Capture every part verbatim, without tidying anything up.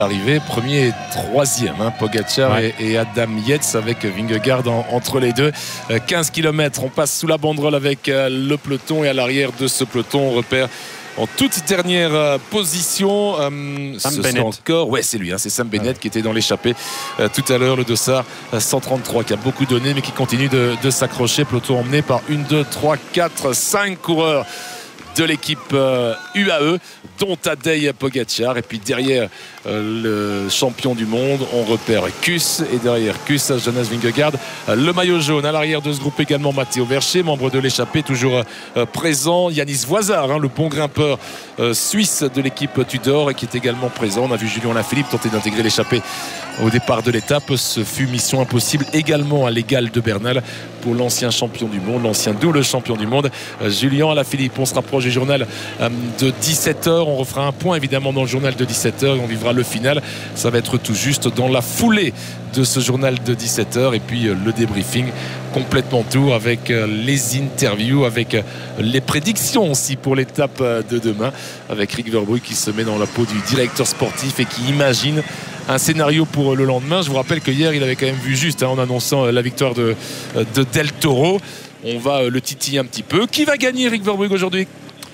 Arrivé premier et troisième, hein, Pogacar ouais. et, et Adam Yates avec Vingegaard en, entre les deux. Euh, quinze kilomètres, on passe sous la banderole avec euh, le peloton et à l'arrière de ce peloton, on repère en toute dernière euh, position. Euh, Sam ce Bennett. Encore, ouais, c'est lui, hein, c'est Sam Bennett ouais. qui était dans l'échappée euh, tout à l'heure, le dossard euh, cent trente-trois, qui a beaucoup donné, mais qui continue de, de s'accrocher. Peloton emmené par un, deux, trois, quatre, cinq coureurs de l'équipe euh, U A E, dont Tadej Pogacar. Et puis derrière euh, le champion du monde, on repère Kuss, et derrière Kuss, Jonas Vingegaard, euh, le maillot jaune. À l'arrière de ce groupe également Matteo Vercher, membre de l'échappée, toujours euh, présent. Yanis Voisard, hein, le bon grimpeur euh, suisse de l'équipe Tudor, et qui est également présent. On a vu Julien Lafilippe tenter d'intégrer l'échappée au départ de l'étape. Ce fut mission impossible également à l'égal de Bernal pour l'ancien champion du monde, l'ancien double champion du monde, euh, Julien Alaphilippe. On se rapproche du journal euh, de dix-sept heures. On refera un point évidemment dans le journal de dix-sept heures et on vivra le final. Ça va être tout juste dans la foulée de ce journal de dix-sept heures, et puis euh, le débriefing complètement tout avec euh, les interviews, avec euh, les prédictions aussi pour l'étape euh, de demain, avec Rick Verbrugge qui se met dans la peau du directeur sportif et qui imagine un scénario pour le lendemain. Je vous rappelle que hier il avait quand même vu juste, hein, en annonçant la victoire de, de Del Toro. On va le titiller un petit peu. Qui va gagner, Rick Verbrugge, aujourd'hui?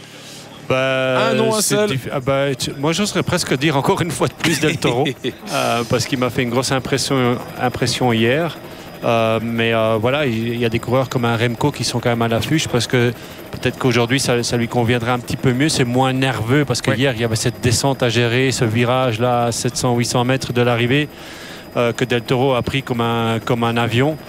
Bah, un nom, un seul. Diff... ah bah, tu... Moi, j'oserais presque dire encore une fois de plus Del Toro, euh, parce qu'il m'a fait une grosse impression, impression hier. Euh, mais euh, voilà, il y a des coureurs comme un Remco qui sont quand même à l'affût. Je pense que peut-être qu'aujourd'hui ça, ça lui conviendrait un petit peu mieux. C'est moins nerveux parce que ouais. hier il y avait cette descente à gérer, ce virage là à sept cents à huit cents mètres de l'arrivée euh, que Del Toro a pris comme un, comme un avion.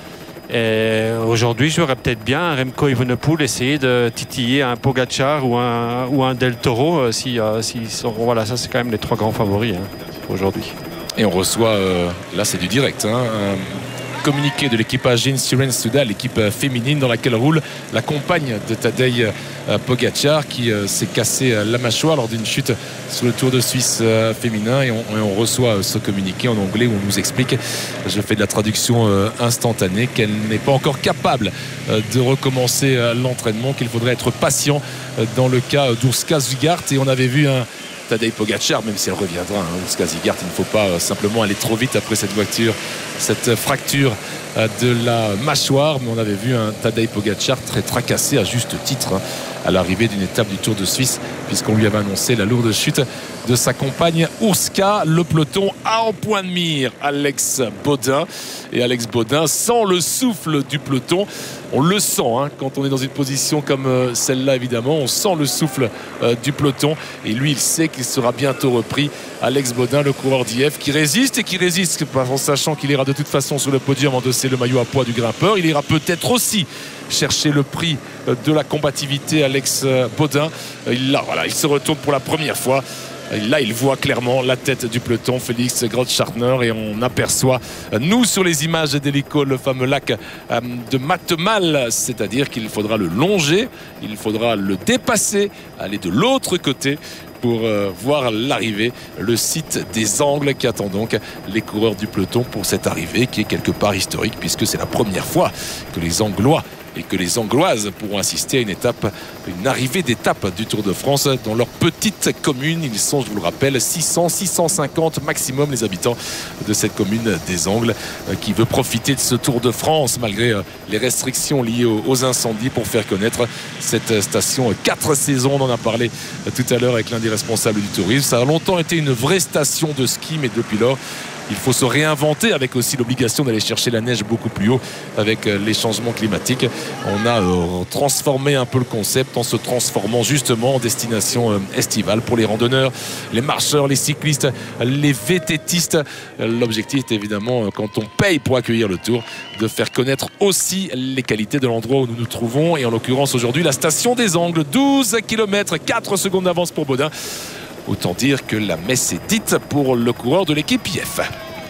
Et aujourd'hui, j'aurais peut-être bien un Remco Evenepoel essayer de titiller un Pogacar ou un, ou un Del Toro. Euh, si, euh, si, voilà, ça c'est quand même les trois grands favoris, hein, aujourd'hui. Et on reçoit, euh, là c'est du direct, hein, un communiqué de l'équipage Insurance Suda, l'équipe féminine dans laquelle roule la compagne de Tadej Pogacar, qui euh, s'est cassé la mâchoire lors d'une chute sur le Tour de Suisse euh, féminin, et on, et on reçoit ce communiqué en anglais où on nous explique, je fais de la traduction euh, instantanée, qu'elle n'est pas encore capable euh, de recommencer euh, l'entraînement, qu'il faudrait être patient euh, dans le cas d'Urska Zugart. Et on avait vu un Tadej Pogacar, même si elle reviendra, hein, Urska Zugart, il ne faut pas euh, simplement aller trop vite après cette voiture, cette fracture euh, de la mâchoire. Mais on avait vu un Tadej Pogacar très tracassé à juste titre, hein, à l'arrivée d'une étape du Tour de Suisse, puisqu'on lui avait annoncé la lourde chute de sa compagne Urska. Le peloton a en point de mire Alex Bodin, et Alex Bodin sent le souffle du peloton. On le sent, hein, quand on est dans une position comme euh, celle-là, évidemment, on sent le souffle euh, du peloton, et lui il sait qu'il sera bientôt repris. Alex Bodin, le coureur d'I F, qui résiste et qui résiste en sachant qu'il ira de toute façon sur le podium endosser le maillot à poids du grimpeur. Il ira peut-être aussi chercher le prix de la combativité, Alex Bodin. Il, là, voilà, il se retourne pour la première fois. Là, il voit clairement la tête du peloton, Félix Groth-Schartner, et on aperçoit, nous, sur les images d'hélico, le fameux lac de Mattemal, c'est-à-dire qu'il faudra le longer, il faudra le dépasser, aller de l'autre côté pour euh, voir l'arrivée, le site des Angles qui attend donc les coureurs du peloton pour cette arrivée qui est quelque part historique, puisque c'est la première fois que les Anglois et que les Angloises pourront assister à une étape, une arrivée d'étape du Tour de France dans leur petite commune. Ils sont, je vous le rappelle, six cents à six cent cinquante maximum les habitants de cette commune des Angles, qui veut profiter de ce Tour de France malgré les restrictions liées aux incendies pour faire connaître cette station quatre saisons. On en a parlé tout à l'heure avec l'un des responsables du tourisme. Ça a longtemps été une vraie station de ski, mais depuis lors il faut se réinventer, avec aussi l'obligation d'aller chercher la neige beaucoup plus haut avec les changements climatiques. On a euh, transformé un peu le concept en se transformant justement en destination euh, estivale pour les randonneurs, les marcheurs, les cyclistes, les V T Tistes. L'objectif est évidemment, quand on paye pour accueillir le Tour, de faire connaître aussi les qualités de l'endroit où nous nous trouvons, et en l'occurrence aujourd'hui la station des Angles. Douze kilomètres, quatre secondes d'avance pour Bodin. Autant dire que la messe est dite pour le coureur de l'équipe I F.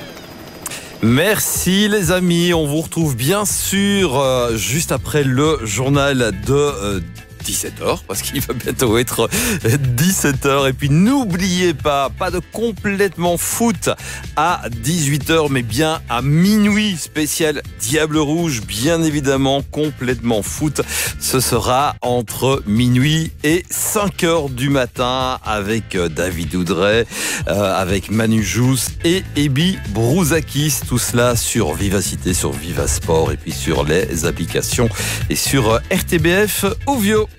Merci les amis, on vous retrouve bien sûr euh, juste après le journal de euh, dix-sept heures, parce qu'il va bientôt être dix-sept heures. Et puis n'oubliez pas, pas de complètement foot à dix-huit heures, mais bien à minuit, spécial Diable Rouge, bien évidemment, complètement foot. Ce sera entre minuit et cinq heures du matin avec David Oudret, euh, avec Manu Jousse et Ebi Brouzakis. Tout cela sur Vivacité, sur Vivasport et puis sur les applications et sur R T B F Ovio.